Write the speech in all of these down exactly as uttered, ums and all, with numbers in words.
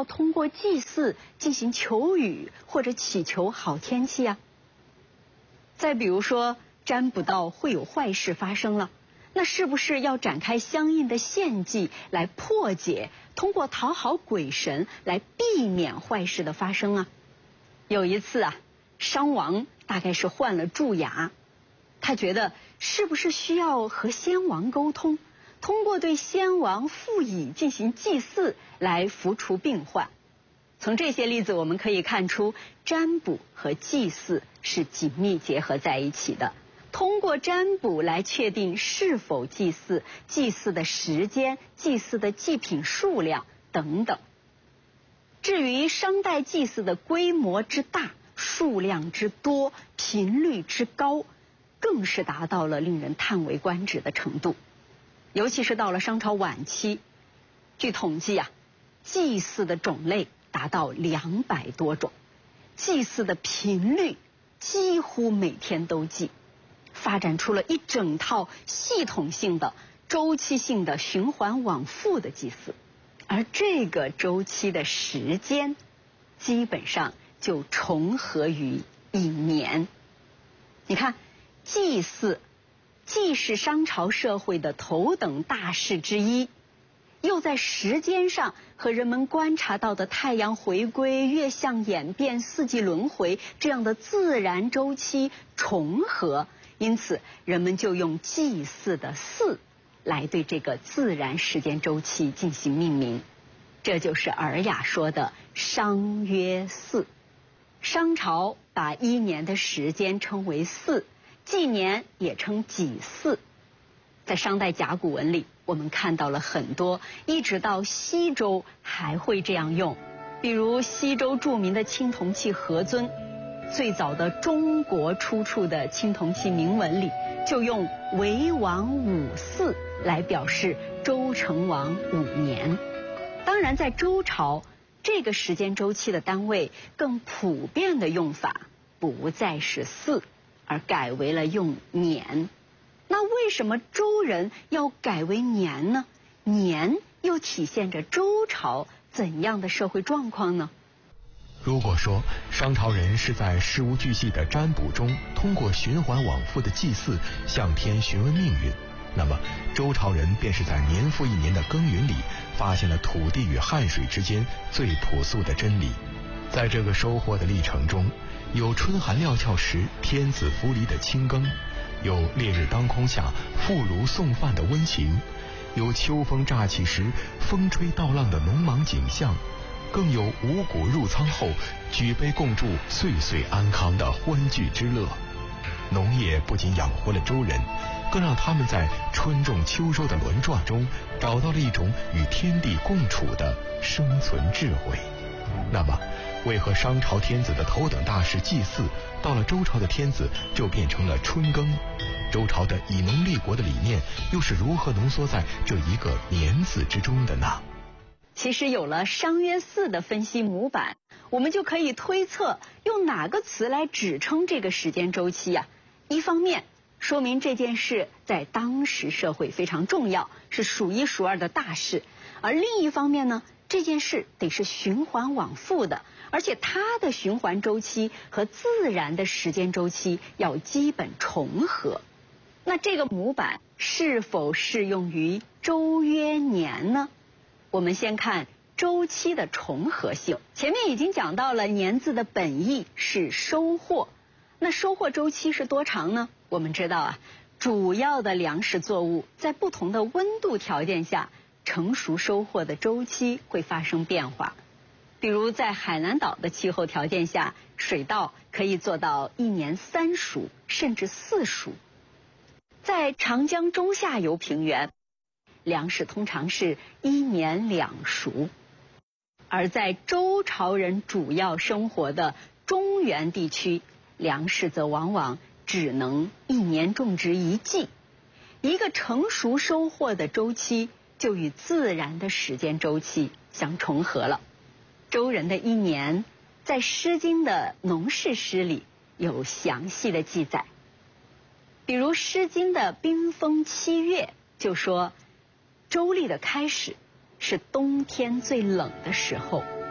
要通过祭祀进行求雨或者祈求好天气啊。再比如说，占卜到会有坏事发生了，那是不是要展开相应的献祭来破解，通过讨好鬼神来避免坏事的发生啊？有一次啊，商王大概是患了蛀牙，他觉得是不是需要和先王沟通，通过对先王附乙进行祭祀来扶除病患。从这些例子我们可以看出，占卜和祭祀是紧密结合在一起的。通过占卜来确定是否祭祀、祭祀的时间、祭祀的祭品数量等等。至于商代祭祀的规模之大、数量之多、频率之高，更是达到了令人叹为观止的程度。尤其是到了商朝晚期，据统计啊，祭祀的种类达到两百多种，祭祀的频率几乎每天都祭，发展出了一整套系统性的、周期性的循环往复的祭祀，而这个周期的时间基本上就重合于一年。你看，祭祀既是商朝社会的头等大事之一，又在时间上和人们观察到的太阳回归、月相演变、四季轮回这样的自然周期重合，因此人们就用祭祀的祀来对这个自然时间周期进行命名。这就是《尔雅》说的商曰祀。商朝把一年的时间称为祀，纪年也称己巳。在商代甲骨文里，我们看到了很多，一直到西周还会这样用。比如西周著名的青铜器何尊，最早的中国出处的青铜器铭文里，就用为王五巳来表示周成王五年。当然，在周朝，这个时间周期的单位更普遍的用法不再是巳，而改为了用年。那为什么周人要改为年呢？年又体现着周朝怎样的社会状况呢？ 如果说商朝人是在事无巨细的占卜中，通过循环往复的祭祀向天询问命运，那么周朝人便是在年复一年的耕耘里，发现了土地与汗水之间最朴素的真理。在这个收获的历程中，有春寒料峭时天子扶犁的清耕，有烈日当空下妇孺送饭的温情，有秋风乍起时风吹稻浪的农忙景象，更有五谷入仓后举杯共祝岁岁安康的欢聚之乐。农业不仅养活了周人，更让他们在春种秋收的轮转中找到了一种与天地共处的生存智慧。那么为何商朝天子的头等大事祭祀，到了周朝的天子就变成了春耕？周朝的以农立国的理念又是如何浓缩在这一个年字之中的呢？ 其实有了商曰祀的分析模板，我们就可以推测用哪个词来指称这个时间周期啊。一方面说明这件事在当时社会非常重要，是数一数二的大事，而另一方面呢，这件事得是循环往复的，而且它的循环周期和自然的时间周期要基本重合。那这个模板是否适用于周约年呢？我们先看周期的重合性。前面已经讲到了年字的本意是收获，那收获周期是多长呢？我们知道啊，主要的粮食作物在不同的温度条件下，成熟收获的周期会发生变化。比如在海南岛的气候条件下，水稻可以做到一年三熟甚至四熟。在长江中下游平原，粮食通常是一年两熟，而在周朝人主要生活的中原地区，粮食则往往只能一年种植一季。一个成熟收获的周期就与自然的时间周期相重合了。周人的一年在《诗经》的农事诗里有详细的记载，比如《诗经》的冰封七月就说，周历的开始是冬天最冷的时候，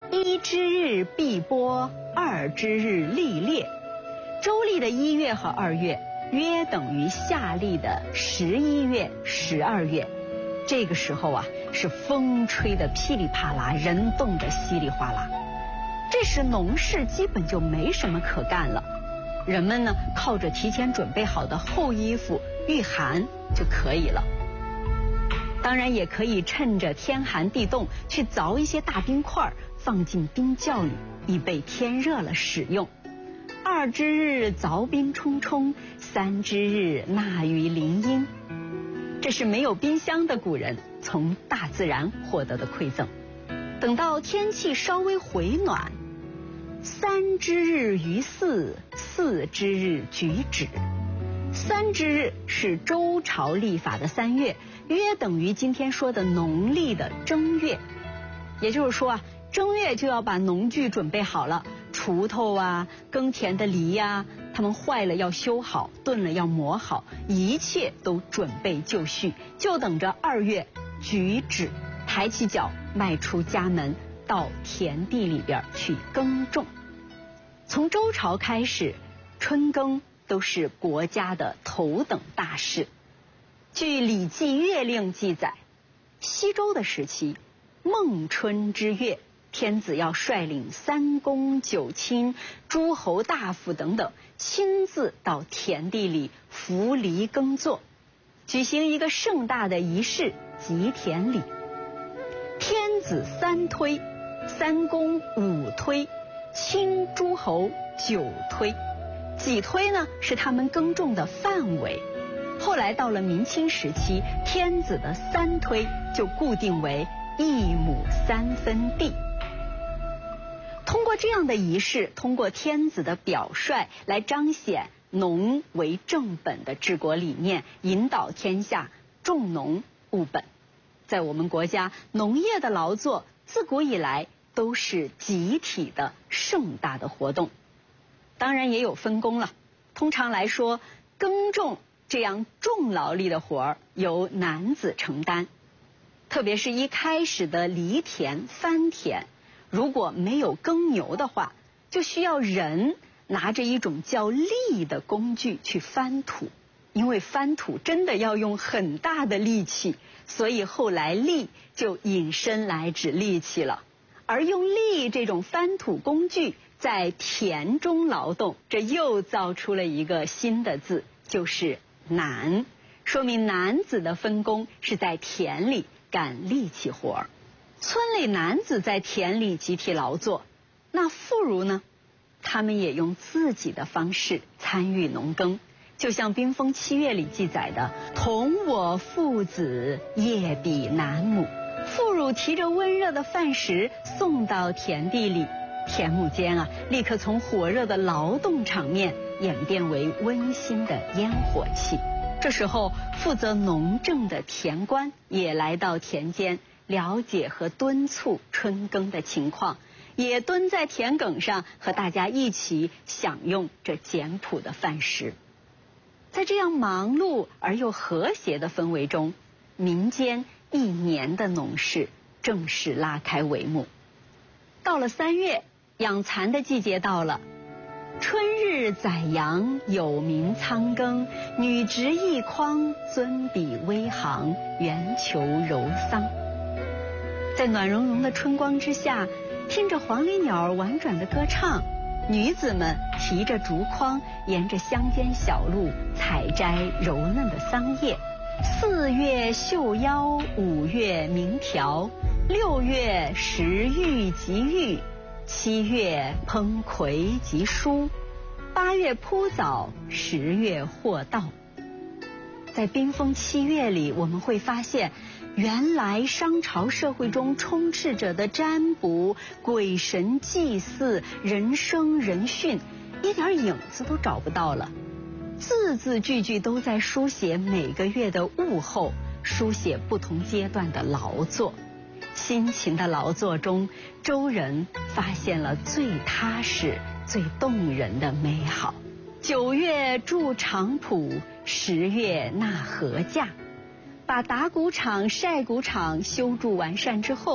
一之日碧波，二之日历列。周历的一月和二月约等于夏历的十一月、十二月。这个时候啊，是风吹得噼里啪啦，人冻得稀里哗啦。这时农事基本就没什么可干了，人们呢靠着提前准备好的厚衣服御寒就可以了。当然也可以趁着天寒地冻去凿一些大冰块放进冰窖里，以备天热了使用。二之日凿冰冲冲，三之日纳于林荫。这是没有冰箱的古人从大自然获得的馈赠。等到天气稍微回暖，三之日于四，四之日举止。三之日是周朝历法的三月，约等于今天说的农历的正月。也就是说啊，正月就要把农具准备好了，锄头啊，耕田的犁呀，它们坏了要修好，钝了要磨好，一切都准备就绪，就等着二月举止，抬起脚迈出家门，到田地里边去耕种。从周朝开始，春耕都是国家的头等大事。据《礼记月令》记载，西周的时期，孟春之月，天子要率领三公九卿、诸侯大夫等等，亲自到田地里扶犁耕作，举行一个盛大的仪式——吉田礼。天子三推，三公五推，卿诸侯九推。几推呢，是他们耕种的范围。后来到了明清时期，天子的三推就固定为一亩三分地。通过这样的仪式，通过天子的表率来彰显农为正本的治国理念，引导天下重农务本。在我们国家，农业的劳作自古以来都是集体的盛大的活动，当然也有分工了。通常来说，耕种这样重劳力的活儿由男子承担，特别是一开始的犁田、翻田，如果没有耕牛的话，就需要人拿着一种叫力的工具去翻土，因为翻土真的要用很大的力气，所以后来力就引申来指力气了。而用力这种翻土工具在田中劳动，这又造出了一个新的字，就是男，说明男子的分工是在田里干力气活儿。村里男子在田里集体劳作，那妇孺呢？他们也用自己的方式参与农耕，就像《冰封七月》里记载的：“同我父子，夜比男母。”妇孺提着温热的饭食送到田地里，田亩间啊，立刻从火热的劳动场面演变为温馨的烟火气。这时候，负责农政的田官也来到田间，了解和敦促春耕的情况，也蹲在田埂上和大家一起享用这简朴的饭食。在这样忙碌而又和谐的氛围中，民间一年的农事正式拉开帷幕。到了三月，养蚕的季节到了。春日宰羊，有鸣仓庚，女执一筐，尊比微行，圆球柔桑。在暖融融的春光之下，听着黄鹂鸟婉转的歌唱，女子们提着竹筐，沿着乡间小路采摘柔嫩的桑叶。四月绣腰，五月鸣条，六月食玉及玉，七月烹葵及蔬，八月铺枣，十月获稻。在冰封七月里，我们会发现，原来商朝社会中充斥着的占卜、鬼神祭祀、人生人训，一点影子都找不到了。字字句句都在书写每个月的物候，书写不同阶段的劳作。辛勤的劳作中，周人发现了最踏实、最动人的美好。九月筑场圃，十月纳禾稼。把打谷场、晒谷场修筑完善之后，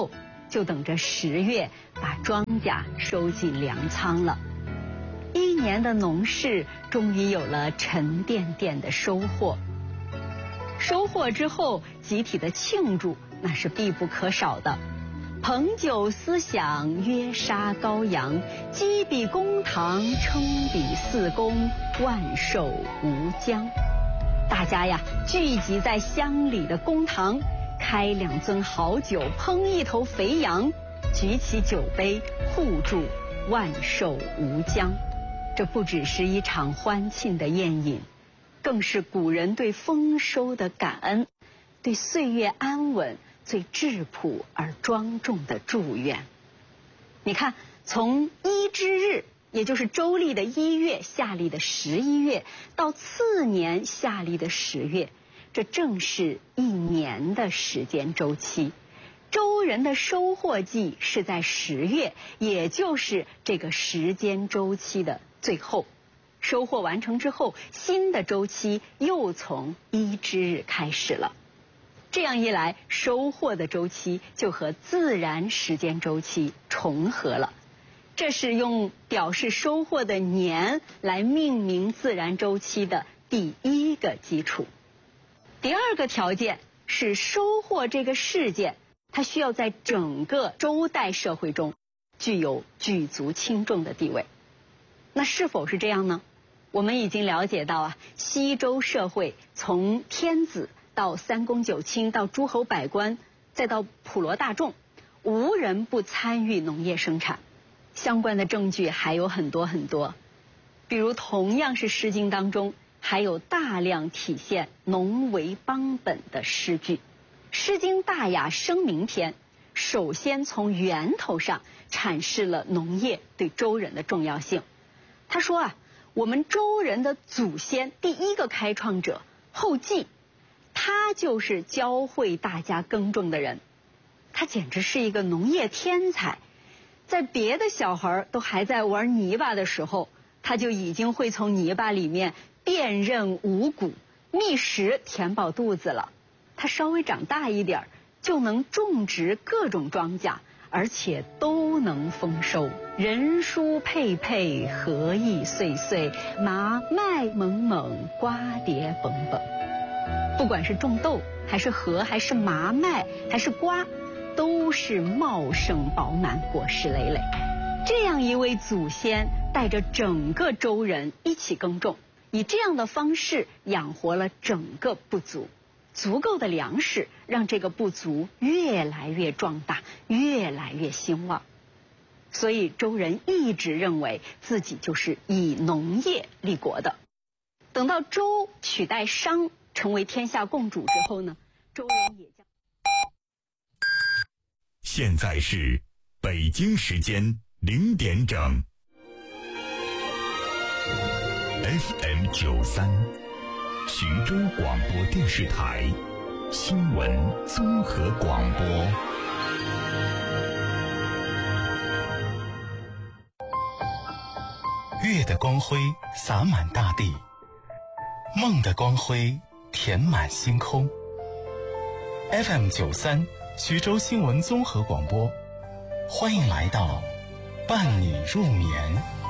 就等着十月把庄稼收进粮仓了。一年的农事终于有了沉甸甸的收获。收获之后，集体的庆祝那是必不可少的。捧酒思响，约杀羔羊，击比公堂，称比四公，万寿无疆。大家呀，聚集在乡里的公堂，开两樽好酒，烹一头肥羊，举起酒杯，互祝万寿无疆。这不只是一场欢庆的宴饮，更是古人对丰收的感恩，对岁月安稳最质朴而庄重的祝愿。你看，从一之日，也就是周历的一月、夏历的十一月，到次年夏历的十月，这正是一年的时间周期。周人的收获季是在十月，也就是这个时间周期的最后。收获完成之后，新的周期又从一之日开始了。这样一来，收获的周期就和自然时间周期重合了。这是用表示收获的年来命名自然周期的第一个基础。第二个条件是收获这个事件，它需要在整个周代社会中具有举足轻重的地位。那是否是这样呢？我们已经了解到啊，西周社会从天子到三公九卿，到诸侯百官，再到普罗大众，无人不参与农业生产。相关的证据还有很多很多，比如同样是《诗经》当中，还有大量体现农为邦本的诗句。《诗经·大雅·生民篇》首先从源头上阐释了农业对周人的重要性。他说啊，我们周人的祖先第一个开创者后稷，他就是教会大家耕种的人，他简直是一个农业天才。在别的小孩都还在玩泥巴的时候，他就已经会从泥巴里面辨认五谷，觅食填饱肚子了。他稍微长大一点就能种植各种庄稼，而且都能丰收。人蔬佩佩，禾溢岁岁，麻麦蒙蒙，瓜瓞本本。不管是种豆还是禾还是麻麦还是瓜，都是茂盛饱满，果实累累。这样一位祖先带着整个周人一起耕种，以这样的方式养活了整个部族。足够的粮食让这个部族越来越壮大，越来越兴旺。所以周人一直认为自己就是以农业立国的。等到周取代商成为天下共主之后呢，周人也将。 现在是北京时间零点整。F M 九三，徐州广播电视台新闻综合广播。 月的光辉洒满大地，梦的光辉填满星空。F M 九三，徐州新闻综合广播，欢迎来到伴你入眠。